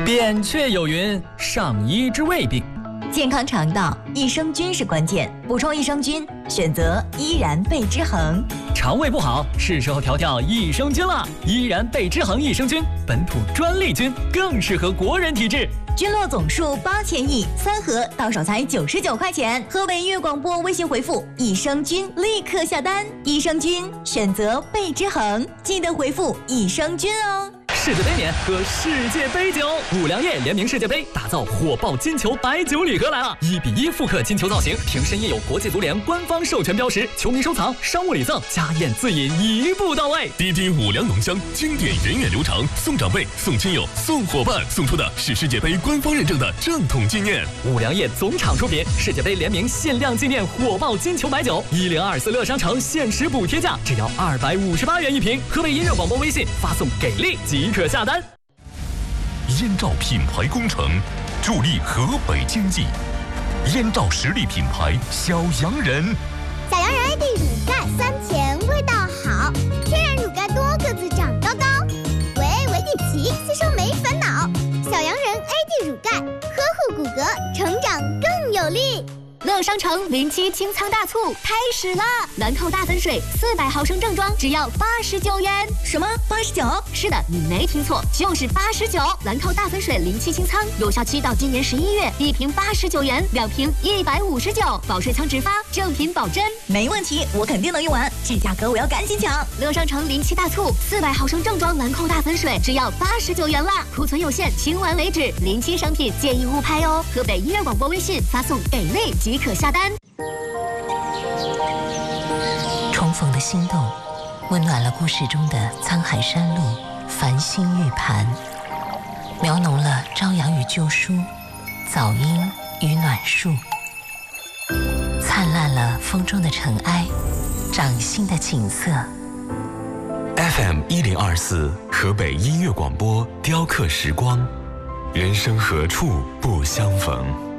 扁鹊有云：上医之未病。 健康肠道，益生菌是关键。补充益生菌，选择依然贝之恒。 肠胃不好，是时候调调益生菌了。依然贝之恒益生菌，本土专利菌，更适合国人体质。 菌落总数8000亿，3盒到手才99块钱。河北音乐广播微信回复“益生菌”立刻下单。益生菌选择贝之恒，记得回复“益生菌”哦。 世界杯年喝世界杯酒，五粮液联名世界杯，打造火爆金球白酒礼盒来了！1:1复刻金球造型，瓶身印有国际足联官方授权标识，球迷收藏、商务礼赠、家宴自饮一步到位。 滴滴五粮浓香，经典源远流长，送长辈、送亲友、送伙伴，送出的是世界杯官方认证的正统纪念。 五粮液总厂出品，世界杯联名限量纪念火爆金球白酒，1024乐商城限时补贴价，只要258元一瓶。河北音乐广播微信发送给力即可下单。 燕赵品牌工程助力河北经济，燕赵实力品牌小洋人。 小洋人 AD 乳钙酸甜味道好，天然乳钙多个子长高高，维你皮吸收没烦恼。小洋人 AD 乳钙呵护骨骼，成长更有力。 乐商城07清仓大促开始了，兰蔻大粉水400毫升正装只要89元。 什么89？ 是的，你没听错，就是89。兰蔻大粉水07清仓，有效期到今年11月，一瓶89元，2瓶159，保税仓直发，正品保真。 没问题，我肯定能用完，这价格我要赶紧抢。 乐商城07大促400毫升正装兰蔻大粉水只要89元了，库存有限，清完为止。07商品建议勿拍哦。河北音乐广播微信发送给力即可下单。 重逢的心动，温暖了故事中的沧海山路、繁星玉盘，描浓了朝阳与旧书、早莺与暖树，灿烂了风中的尘埃，掌心的景色。 FM1024河北音乐广播雕刻时光，人生何处不相逢。